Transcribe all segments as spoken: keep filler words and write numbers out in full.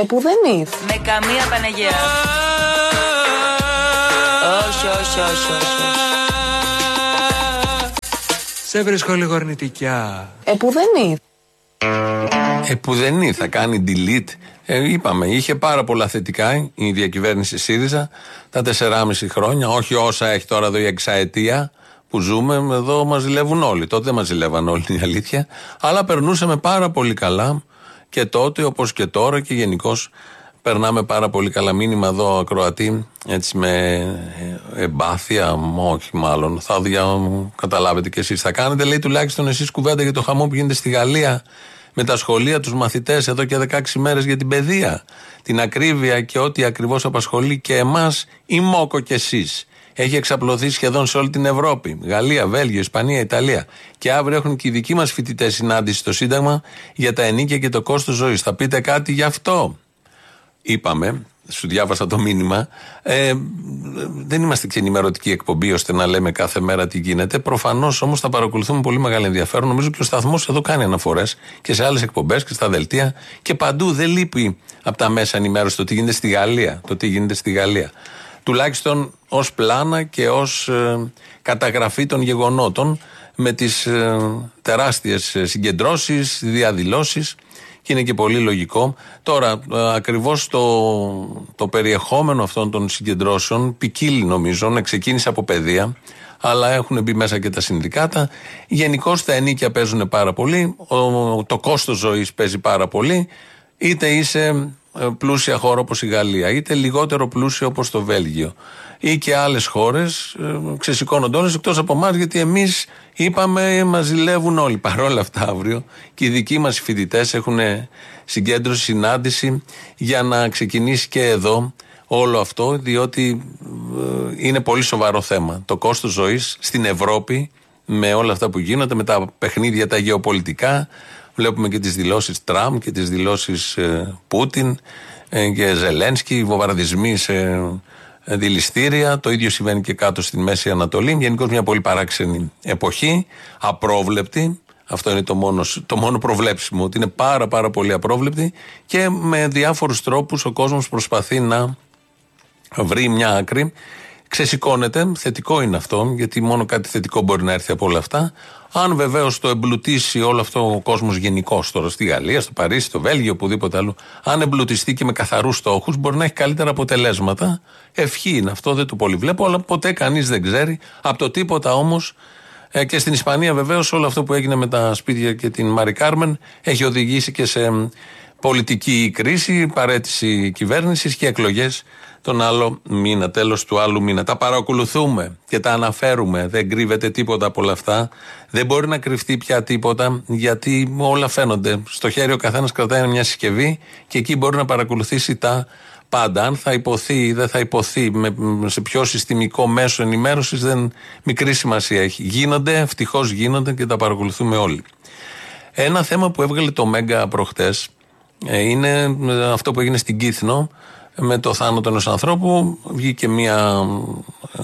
Επουδενή. Με καμία Παναγία. Όχι, όχι, όχι, όχι. Σε βρίσκω λίγο αρνητικιά. Επουδενή. Επουδενή θα κάνει delete. Ε, είπαμε, είχε πάρα πολλά θετικά η διακυβέρνηση ΣΥΡΙΖΑ τα τεσσεράμιση χρόνια, όχι όσα έχει τώρα εδώ η εξαετία που ζούμε. Εδώ μας ζηλεύουν όλοι. Τότε δεν μας ζηλεύαν όλοι, η αλήθεια. Αλλά περνούσαμε πάρα πολύ καλά και τότε, όπως και τώρα, και γενικώς περνάμε πάρα πολύ καλά. Μήνυμα εδώ ακροατή, έτσι με εμπάθεια, όχι μάλλον, θα δια, καταλάβετε κι εσείς θα κάνετε. Λέει τουλάχιστον εσείς κουβέντα για το χαμό που γίνεται στη Γαλλία με τα σχολεία, τους μαθητές εδώ και δεκαέξι μέρες για την παιδεία, την ακρίβεια και ό,τι ακριβώς απασχολεί και εμάς, η ΜΟΚΟ κι εσείς. Έχει εξαπλωθεί σχεδόν σε όλη την Ευρώπη. Γαλλία, Βέλγιο, Ισπανία, Ιταλία. Και αύριο έχουν και οι δικοί μας φοιτητές συνάντηση στο Σύνταγμα για τα ενίκια και το κόστος ζωής. Θα πείτε κάτι γι' αυτό? Είπαμε, σου διάβασα το μήνυμα, ε, δεν είμαστε και ενημερωτική εκπομπή ώστε να λέμε κάθε μέρα τι γίνεται. Προφανώς όμως θα παρακολουθούμε πολύ μεγάλο ενδιαφέρον. Νομίζω και ο σταθμός εδώ κάνει αναφορές και σε άλλες εκπομπές και στα δελτία και παντού. Δεν λείπει από τα μέσα ενημέρωση το τι γίνεται στη Γαλλία. Το τι γίνεται στη Γαλλία. Τουλάχιστον ως πλάνα και ως ε, καταγραφή των γεγονότων με τις ε, τεράστιες συγκεντρώσεις, διαδηλώσεις. Και είναι και πολύ λογικό. Τώρα, ακριβώς το, το περιεχόμενο αυτών των συγκεντρώσεων ποικίλει, νομίζω, ξεκίνησε από παιδεία, αλλά έχουν μπει μέσα και τα συνδικάτα. Γενικώς τα ενίκια παίζουν πάρα πολύ, ο, το κόστος ζωής παίζει πάρα πολύ, είτε είσαι πλούσια χώρα όπως η Γαλλία, είτε λιγότερο πλούσια όπως το Βέλγιο ή και άλλες χώρες, ε, ξεσηκώνονται όλες εκτός από εμάς, γιατί εμείς είπαμε μας ζηλεύουν όλοι. Παρόλα αυτά αύριο και οι δικοί μας φοιτητές έχουν συγκέντρωση, συνάντηση για να ξεκινήσει και εδώ όλο αυτό, διότι ε, είναι πολύ σοβαρό θέμα. Το κόστος ζωής στην Ευρώπη, με όλα αυτά που γίνονται, με τα παιχνίδια τα γεωπολιτικά. Βλέπουμε και τις δηλώσεις Τραμπ και τις δηλώσεις ε, Πούτιν ε, και Ζελένσκι, βομβαρδισμοί σε δηληστήρια. Το ίδιο συμβαίνει και κάτω στην Μέση Ανατολή. Γενικώς μια πολύ παράξενη εποχή, απρόβλεπτη. Αυτό είναι το μόνο, το μόνο προβλέψιμο, ότι είναι πάρα πάρα πολύ απρόβλεπτη και με διάφορους τρόπους ο κόσμος προσπαθεί να βρει μια άκρη. Ξεσηκώνεται, θετικό είναι αυτό, γιατί μόνο κάτι θετικό μπορεί να έρθει από όλα αυτά. Αν βεβαίως το εμπλουτίσει όλο αυτό ο κόσμος γενικώς τώρα, στη Γαλλία, στο Παρίσι, στο Βέλγιο, οπουδήποτε αλλού, αν εμπλουτιστεί και με καθαρούς στόχους, μπορεί να έχει καλύτερα αποτελέσματα. Ευχή είναι αυτό, δεν το πολύ βλέπω, αλλά ποτέ κανείς δεν ξέρει. Από το τίποτα όμως, ε, και στην Ισπανία βεβαίως όλο αυτό που έγινε με τα σπίτια και την Μάρι Κάρμεν έχει οδηγήσει και σε πολιτική κρίση, παραίτηση κυβέρνησης και εκλογές τον άλλο μήνα, τέλος του άλλου μήνα. Τα παρακολουθούμε και τα αναφέρουμε. Δεν κρύβεται τίποτα από όλα αυτά. Δεν μπορεί να κρυφτεί πια τίποτα, γιατί όλα φαίνονται. Στο χέρι ο καθένας κρατάει μια συσκευή και εκεί μπορεί να παρακολουθήσει τα πάντα. Αν θα υποθεί ή δεν θα υποθεί, με, σε ποιο συστημικό μέσο ενημέρωσης, δεν μικρή σημασία έχει. Γίνονται, ευτυχώς γίνονται και τα παρακολουθούμε όλοι. Ένα θέμα που έβγαλε το Μέγκα προχτές είναι αυτό που έγινε στην Κύθνο με το θάνατο ενός ανθρώπου. Βγήκε μια ε,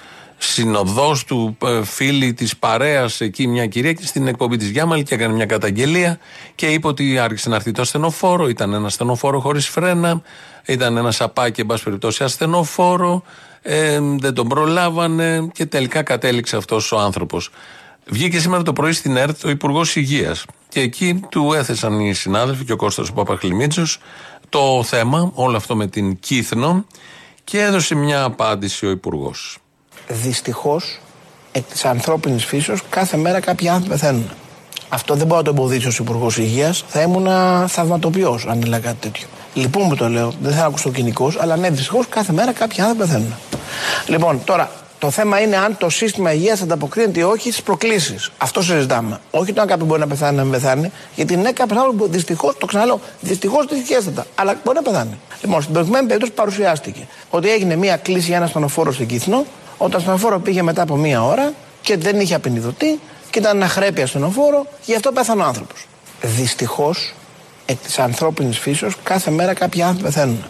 συνοδός του ε, φίλη της παρέας εκεί, μια κυρία, και στην εκπομπή της Γιάμαλη, και έκανε μια καταγγελία και είπε ότι άρχισε να έρθει το ασθενοφόρο. Ήταν ένα ασθενοφόρο χωρίς φρένα, ήταν ένα σαπάκι εν πάση περιπτώσει ασθενοφόρο, ε, δεν τον προλάβανε και τελικά κατέληξε αυτός ο άνθρωπος. Βγήκε σήμερα το πρωί στην ΕΡΤ ο Υπουργός Υγείας και εκεί του έθεσαν οι συνάδελφοι και ο Κώστας Παπαχλημίτσος το θέμα, όλο αυτό με την Κύθνο, και έδωσε μια απάντηση ο Υπουργός. Δυστυχώς, εκ της ανθρώπινης φύσεως, κάθε μέρα κάποιοι άνθρωποι πεθαίνουν. Αυτό δεν μπορώ να το εμποδίσω ως Υπουργός Υγείας. Θα ήμουν θαυματοποιός αν έλεγα κάτι τέτοιο. Λοιπόν, που το λέω, δεν θα ακουστώ κοινικός, αλλά ναι, δυστυχώς κάθε μέρα κάποιοι άνθρωποι πεθαίνουν. Λοιπόν, τώρα, το θέμα είναι αν το σύστημα υγείας ανταποκρίνεται ή όχι στις προκλήσεις. Αυτό συζητάμε. Όχι το αν κάποιο μπορεί να πεθάνει, να μην πεθάνει, γιατί ναι, κάποιο άλλο δυστυχώς, το ξαναλέω, δυστυχώς δυστυχέστατα, αλλά μπορεί να πεθάνει. Λοιπόν, στην προηγουμένη περίπτωση παρουσιάστηκε ότι έγινε μία κλήση για ένα ασθενοφόρο στην Κύθνο, όταν ασθενοφόρο πήγε μετά από μία ώρα και δεν είχε απεινιδωτή και ήταν ένα χρέπη ασθενοφόρο, γι' αυτό πέθανε ο άνθρωπος. Δυστυχώς, εκ της ανθρώπινης φύσεως, κάθε μέρα κάποιοι άνθρωποι πεθαίνουν.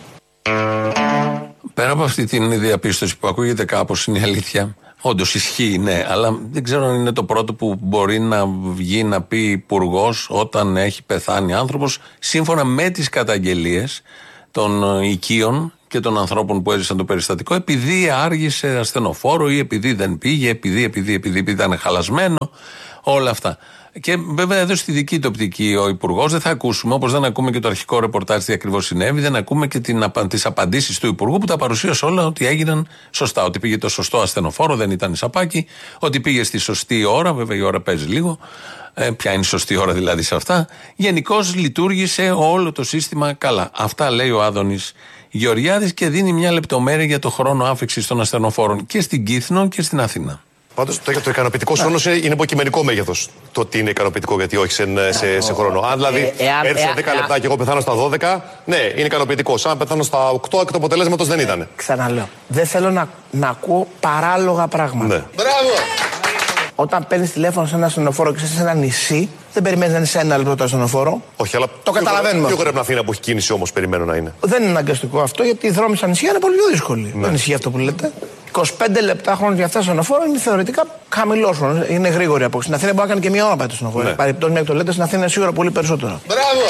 Πέρα από αυτή την διαπίστωση που ακούγεται κάπως, είναι η αλήθεια. Όντως ισχύει, ναι, αλλά δεν ξέρω αν είναι το πρώτο που μπορεί να βγει να πει υπουργός όταν έχει πεθάνει άνθρωπος, σύμφωνα με τις καταγγελίες των οικείων και των ανθρώπων που έζησαν το περιστατικό, επειδή άργησε ασθενοφόρο ή επειδή δεν πήγε, επειδή, επειδή, επειδή, επειδή ήταν χαλασμένο, όλα αυτά. Και βέβαια εδώ στη δική του οπτική ο Υπουργός δεν θα ακούσουμε, όπως δεν ακούμε και το αρχικό ρεπορτάζ τι ακριβώς συνέβη, δεν ακούμε και τις απαντήσεις του Υπουργού που τα παρουσίασε όλα ότι έγιναν σωστά. Ότι πήγε το σωστό ασθενοφόρο, δεν ήταν σαπάκι, ότι πήγε στη σωστή ώρα, βέβαια η ώρα παίζει λίγο. Ε, ποια είναι η σωστή ώρα δηλαδή σε αυτά. Γενικώς λειτουργήσε όλο το σύστημα καλά. Αυτά λέει ο Άδωνης Γεωργιάδης και δίνει μια λεπτομέρεια για το χρόνο άφηξης των ασθενοφόρων και στην Κύθνο και στην Αθήνα. Πάντως το, το ικανοποιητικό χρόνο είναι υποκειμενικό μέγεθος. Το ότι είναι ικανοποιητικό, γιατί όχι σε, σε, σε χρόνο. Αν δηλαδή ε, ε, έρθει στα δέκα λεπτά και εγώ πεθάνω στα δώδεκα, ναι, είναι ικανοποιητικό. Αν πεθάνω στα οκτώ, και το αποτελέσματος δεν ήταν. Ξαναλέω. Δεν θέλω να, να ακούω παράλογα πράγματα. Ναι. Μπράβο! Όταν παίρνει τηλέφωνο σε ένα ασθενοφόρο και είσαι σε ένα νησί, δεν περιμένει να είναι σε ένα λεπτό το ασθενοφόρο. Όχι, αλλά το καταλαβαίνουμε. Πιο γρήγορα Αθήνα που έχει κίνηση όμως περιμένω να είναι. Δεν είναι αναγκαστικό αυτό, γιατί οι δρόμοι στα νησιά είναι πολύ πιο δύσκολοι. Ναι. Δεν ισχύει αυτό που λέτε. είκοσι πέντε λεπτά χρόνο για αυτά το ασθενοφόρο είναι θεωρητικά χαμηλό χρόνο. Είναι γρήγορη απόξη. Στην Αθήνα μπορεί να κάνει και μία ώρα πάει το ασθενοφόρο. Ναι. Παρεπτώσει μια και το λέτε, στην Αθήνα είναι σίγουρα πολύ περισσότερο. Μπράβο!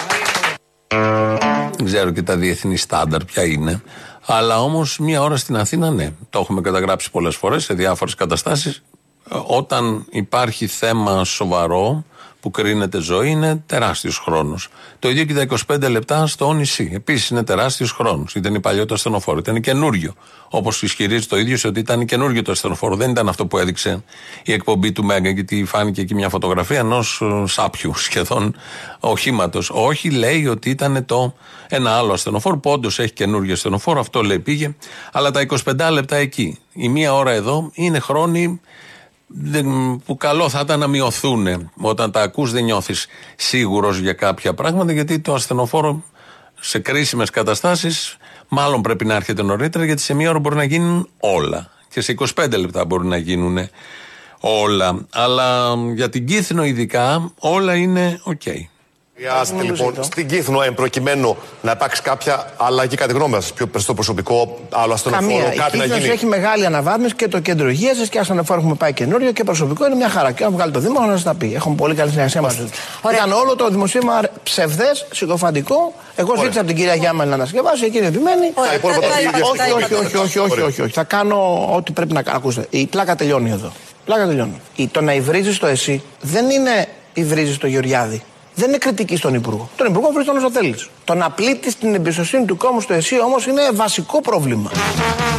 Δεν ξέρω και τα διεθνή στάνταρ ποια είναι. Αλλά όμως μία ώρα στην Αθήνα, ναι. Το έχουμε καταγράψει πολλές φορές σε διάφορες καταστάσεις. Όταν υπάρχει θέμα σοβαρό που κρίνεται ζωή, είναι τεράστιος χρόνος. Το ίδιο και τα είκοσι πέντε λεπτά στο νησί. Επίσης είναι τεράστιος χρόνος. Ήταν παλιό το ασθενοφόρο, ήταν καινούριο. Όπως ισχυρίζει το ίδιο ότι ήταν καινούριο το ασθενοφόρο. Δεν ήταν αυτό που έδειξε η εκπομπή του Μέγκα, γιατί φάνηκε εκεί μια φωτογραφία ενός σάπιου σχεδόν οχήματος. Όχι, λέει ότι ήταν το ένα άλλο ασθενοφόρο που όντως έχει καινούριο ασθενοφόρο. Αυτό λέει πήγε. Αλλά τα είκοσι πέντε λεπτά εκεί, η μία ώρα εδώ, είναι χρόνοι που καλό θα ήταν να μειωθούν. Όταν τα ακούς δεν νιώθεις σίγουρος για κάποια πράγματα, γιατί το ασθενοφόρο σε κρίσιμες καταστάσεις μάλλον πρέπει να έρχεται νωρίτερα, γιατί σε μία ώρα μπορεί να γίνουν όλα και σε είκοσι πέντε λεπτά μπορεί να γίνουν όλα. Αλλά για την Κύθνο ειδικά όλα είναι οκ. Okay. Χρειάζεται λοιπόν στην Κύθνο προκειμένου να υπάρξει κάποια αλλαγή κατά τη γνώμη σας, πιο περισσότερο προσωπικό, άλλο ασθενοφόρο, κάτι να γίνει. Έχει μεγάλη αναβάθμιση και το κέντρο υγείας σας και ασθενοφόρο έχουμε πάει καινούριο και προσωπικό είναι μια χαρά. Και αν βγάλει το Δήμο, να σας τα πει. Έχουμε πολύ καλή συνεργασία μαζί του. Ήταν όλο το δημοσίευμα ψευδές, συκοφαντικό. Εγώ ζήτησα από την κυρία Γιάμαλη να ανασκευάσει, εκείνη επιμένει. Όχι, όχι, όχι, όχι, όχι. Θα κάνω ό,τι πρέπει να κάνω. Ακούστε, η πλάκα τελειώνει εδώ. Πλάκα τελειώνει. Το να υβρίζεις το εσύ δεν είναι υβρίζεις το Γεωργιάδη. Δεν είναι κριτική στον Υπουργό. Τον Υπουργό βρει τον όσο θέλει. Το να πλήττει την εμπιστοσύνη του κόμματος στο εσύ όμως είναι βασικό πρόβλημα.